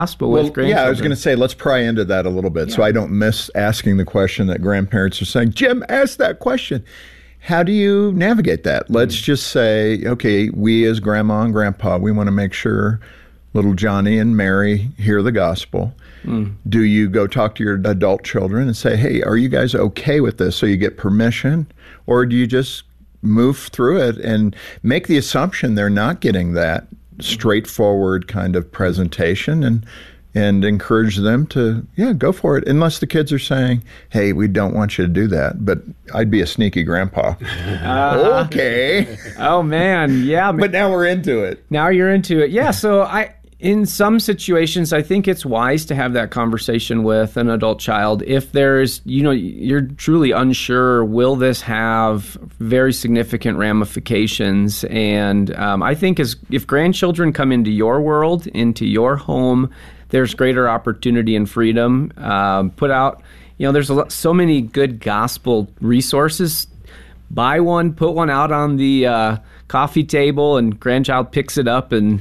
gospel with grandchildren. Yeah, I was going to say, let's pry into that a little bit so I don't miss asking the question that grandparents are saying. Jim, ask that question. How do you navigate that? Let's just say, okay, we as grandma and grandpa, we want to make sure little Johnny and Mary hear the gospel. Do you go talk to your adult children and say, hey, are you guys okay with this? So you get permission? Or do you just move through it and make the assumption they're not getting that straightforward kind of presentation and encourage them to, go for it. Unless the kids are saying, hey, we don't want you to do that. But I'd be a sneaky grandpa. Okay. Oh, man. Yeah. But now we're into it. Now you're into it. Yeah. So in some situations, I think it's wise to have that conversation with an adult child. If there's, you're truly unsure, will this have very significant ramifications? And I think if grandchildren come into your world, into your home, there's greater opportunity and freedom. Put out, there's so many good gospel resources. Buy one, put one out on the coffee table, and grandchild picks it up and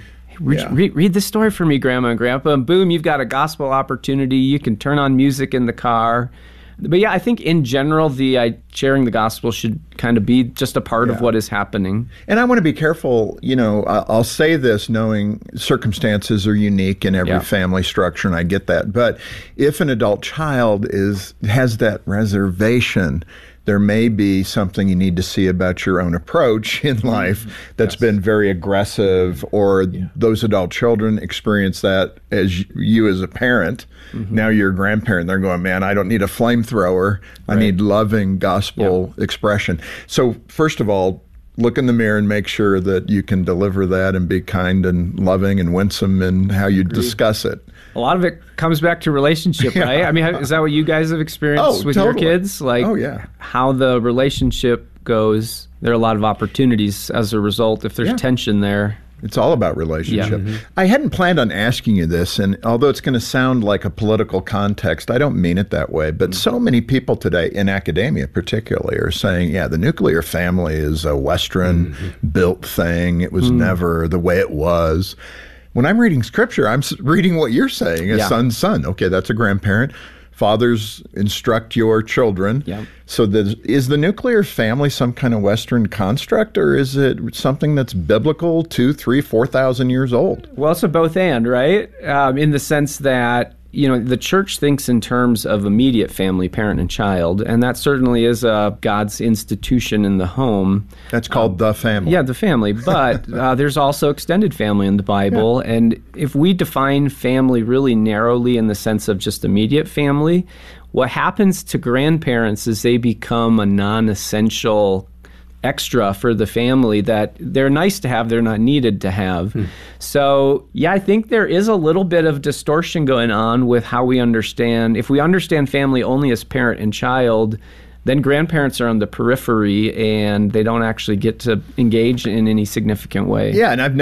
read this story for me, Grandma and Grandpa, and boom, you've got a gospel opportunity. You can turn on music in the car. But yeah, I think in general, sharing the gospel should kind of be just a part of what is happening. And I want to be careful, I'll say this knowing circumstances are unique in every family structure, and I get that. But if an adult child has that reservation, there may be something you need to see about your own approach in life that's been very aggressive, or those adult children experience that as you as a parent. Now you're a grandparent. They're going, man, I don't need a flamethrower. I need loving gospel expression. So first of all, look in the mirror and make sure that you can deliver that and be kind and loving and winsome in how you discuss it. A lot of it comes back to relationship, right? I mean, is that what you guys have experienced with your kids? Like, how the relationship goes. There are a lot of opportunities as a result if there's tension there. It's all about relationship. I hadn't planned on asking you this, and although it's going to sound like a political context, I don't mean it that way. But so many people today, in academia particularly, are saying, the nuclear family is a Western-built thing. It was never the way it was. When I'm reading Scripture, I'm reading what you're saying, a son's son. Okay, that's a grandparent. Fathers, instruct your children. So is the nuclear family some kind of Western construct, or is it something that's biblical, 2,000, 3,000, 4,000 years old? Well, it's a both and, right? In the sense that, the church thinks in terms of immediate family, parent and child, and that certainly is God's institution in the home. That's called the family. Yeah, the family. But there's also extended family in the Bible, and if we define family really narrowly in the sense of just immediate family, what happens to grandparents is they become a non-essential extra for the family that they're nice to have, they're not needed to have. So, I think there is a little bit of distortion going on with how we understand. If we understand family only as parent and child, then grandparents are on the periphery and they don't actually get to engage in any significant way. Yeah, and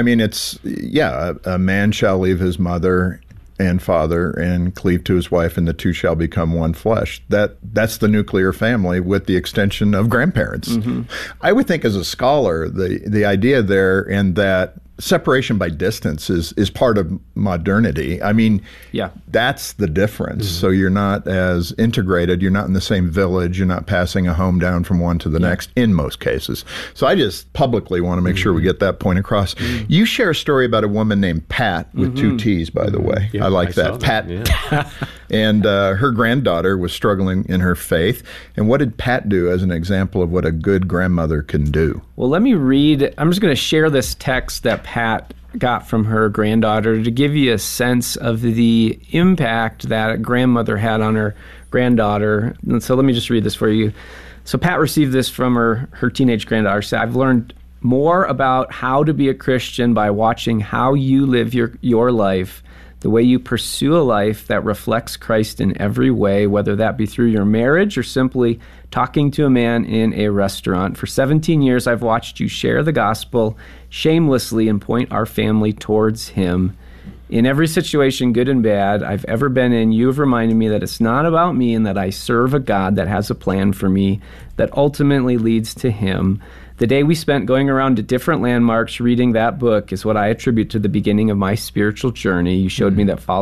a man shall leave his mother and father and cleave to his wife, and the two shall become one flesh. That's the nuclear family with the extension of grandparents. I would think as a scholar, the idea there and that separation by distance is part of modernity. I mean, that's the difference. So you're not as integrated. You're not in the same village. You're not passing a home down from one to the next in most cases. So I just publicly want to make sure we get that point across. You share a story about a woman named Pat with 2 T's, by the way. I like that. Pat. And her granddaughter was struggling in her faith. And what did Pat do as an example of what a good grandmother can do? Well, let me read. I'm just going to share this text that Pat got from her granddaughter to give you a sense of the impact that a grandmother had on her granddaughter. And so let me just read this for you. So Pat received this from her teenage granddaughter. She said, I've learned more about how to be a Christian by watching how you live your life, the way you pursue a life that reflects Christ in every way, whether that be through your marriage or simply talking to a man in a restaurant. For 17 years, I've watched you share the gospel shamelessly and point our family towards him. In every situation, good and bad, I've ever been in, you have reminded me that it's not about me and that I serve a God that has a plan for me that ultimately leads to him. The day we spent going around to different landmarks reading that book is what I attribute to the beginning of my spiritual journey. You showed me that